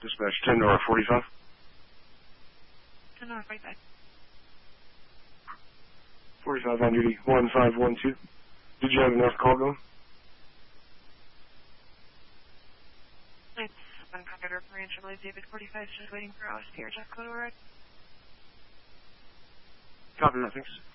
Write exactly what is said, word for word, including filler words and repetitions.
Dispatch ten to forty-five. ten to forty-five. forty-five on duty, one five one two. Did you have enough call going? It's one Conductor Ranch, I believe David forty-five is just waiting for us here. Just code over. Copy that, thanks.